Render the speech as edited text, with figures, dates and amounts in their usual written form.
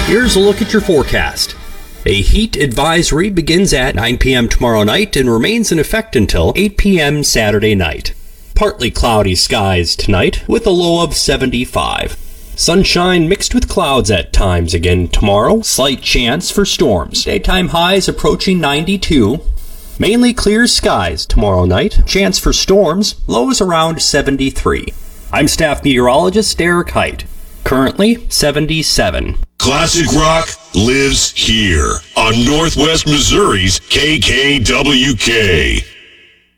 Here's a look at your forecast. A heat advisory begins at 9 p.m. tomorrow night and remains in effect until 8 p.m. Saturday night. Partly cloudy skies tonight with a low of 75. Sunshine mixed with clouds at times again tomorrow. Slight chance for storms. Daytime highs approaching 92. Mainly clear skies tomorrow night. Chance for storms. Lows around 73. I'm staff meteorologist Derek Height. Currently 77. Classic rock lives here on Northwest Missouri's KKWK.